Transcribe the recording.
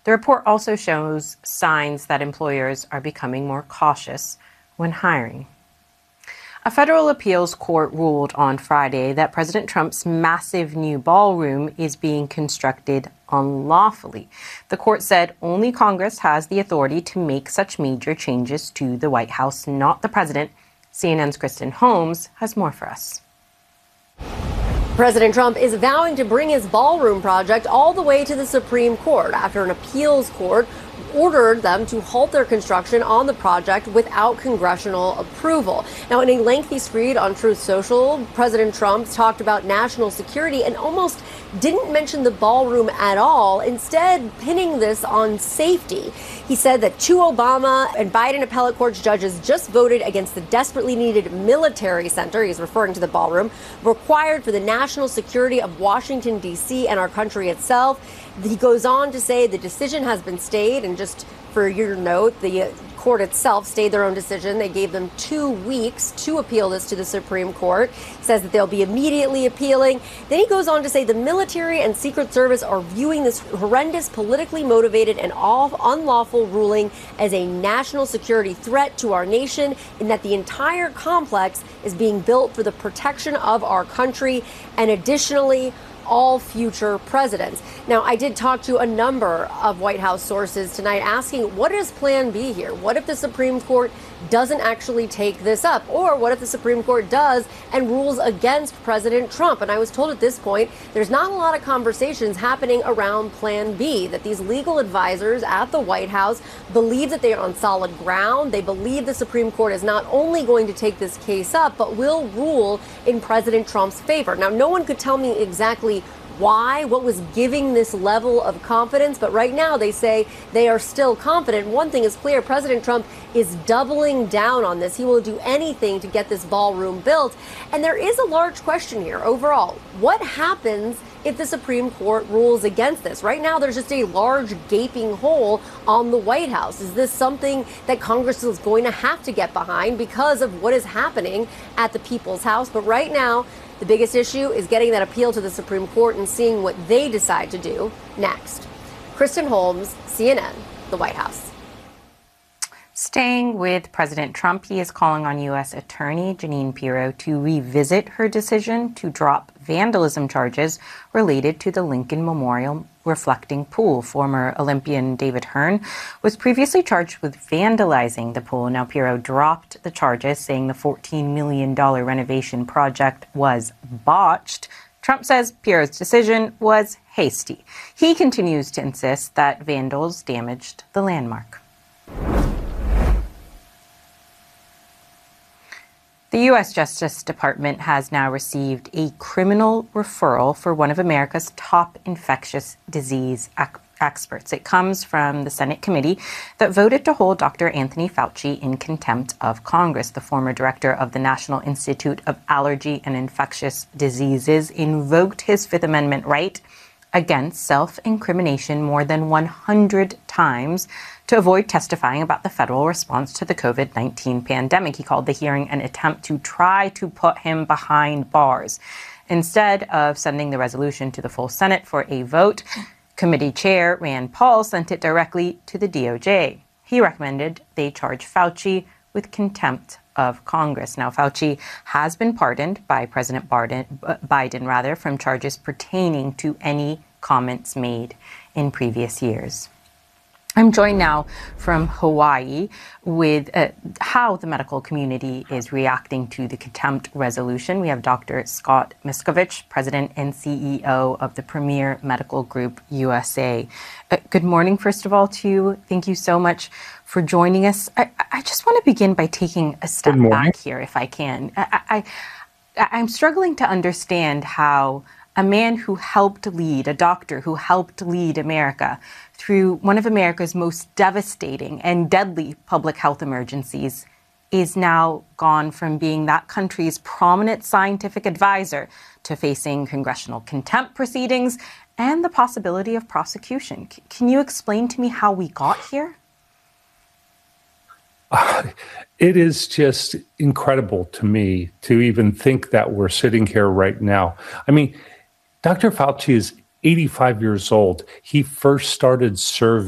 The report also shows signs that employers are becoming more cautious when hiring. A federal appeals court ruled on Friday that President Trump's massive new ballroom is being constructed unlawfully. The court said only Congress has the authority to make such major changes to the White House, not the president. CNN's Kristen Holmes has more for us. President Trump is vowing to bring his ballroom project all the way to the Supreme Court after an appeals court ordered them to halt their construction on the project without congressional approval. Now, in a lengthy screed on Truth Social, President Trump talked about national security and almost didn't mention the ballroom at all, instead pinning this on safety. He said that two Obama and Biden appellate court judges just voted against the desperately needed military center, he's referring to the ballroom, required for the national security of Washington, D.C. and our country itself. He goes on to say the decision has been stayed, and just for your note, the court itself stayed their own decision. They gave them 2 weeks to appeal this to the Supreme Court. He says that they'll be immediately appealing. Then he goes on to say the military and Secret Service are viewing this horrendous, politically motivated and unlawful ruling as a national security threat to our nation, and that the entire complex is being built for the protection of our country and additionally all future presidents. Now, I did talk to a number of White House sources tonight asking, what is plan B here? What if the Supreme Court doesn't actually take this up? Or what if the Supreme Court does and rules against President Trump? And I was told at this point, there's not a lot of conversations happening around plan B, that these legal advisors at the White House believe that they are on solid ground. They believe the Supreme Court is not only going to take this case up, but will rule in President Trump's favor. Now, no one could tell me exactly why, what was giving this level of confidence, but right now they say they are still confident. One thing is clear, President Trump is doubling down on this. He will do anything to get this ballroom built. And there is a large question here overall. What happens if the Supreme Court rules against this? Right now, there's just a large gaping hole on the White House. Is this something that Congress is going to have to get behind because of what is happening at the People's House? But right now, the biggest issue is getting that appeal to the Supreme Court and seeing what they decide to do next. Kristen Holmes, CNN, the White House. Staying with President Trump, he is calling on U.S. Attorney Jeanine Pirro to revisit her decision to drop vandalism charges related to the Lincoln Memorial reflecting pool. Former Olympian David Hearn was previously charged with vandalizing the pool. Now, Pirro dropped the charges, saying the $14 million renovation project was botched. Trump says Pirro's decision was hasty. He continues to insist that vandals damaged the landmark. The U.S. Justice Department has now received a criminal referral for one of America's top infectious disease experts. It comes from the Senate committee that voted to hold Dr. Anthony Fauci in contempt of Congress. The former director of the National Institute of Allergy and Infectious Diseases invoked his Fifth Amendment right against self-incrimination more than 100 times to avoid testifying about the federal response to the COVID-19 pandemic. He called the hearing an attempt to try to put him behind bars. Instead of sending the resolution to the full Senate for a vote, committee chair Rand Paul sent it directly to the DOJ. He recommended they charge Fauci with contempt of Congress. Now, Fauci has been pardoned by President Biden from charges pertaining to any comments made in previous years. I'm joined now from Hawaii with how the medical community is reacting to the contempt resolution. We have Dr. Scott Miskovich, President and CEO of the Premier Medical Group USA. Good morning, first of all, to you. Thank you so much for joining us. I just want to begin by taking a step back here, if I can. I'm struggling to understand how a man who helped lead, a doctor who helped lead America through one of America's most devastating and deadly public health emergencies is now gone from being that country's prominent scientific advisor to facing congressional contempt proceedings and the possibility of prosecution. Can you explain to me how we got here? It is just incredible to me to even think that we're sitting here right now. I mean, Dr. Fauci is 85 years old. He first started serving